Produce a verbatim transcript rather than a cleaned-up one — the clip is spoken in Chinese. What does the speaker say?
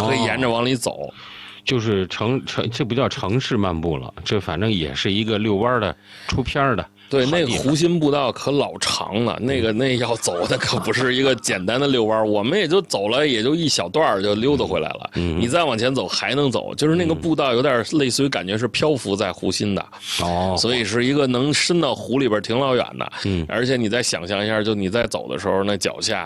可以沿着往里走。 就是城城，这不叫城市漫步了，这反正也是一个遛弯的、出片的。 对，那个湖心步道可老长了，那个那要走的可不是一个简单的遛弯，我们也就走了，也就一小段就溜达回来了。嗯、你再往前走还能走，就是那个步道有点类似于感觉是漂浮在湖心的，哦，所以是一个能伸到湖里边挺老远的。嗯，而且你再想象一下，就你在走的时候，那脚下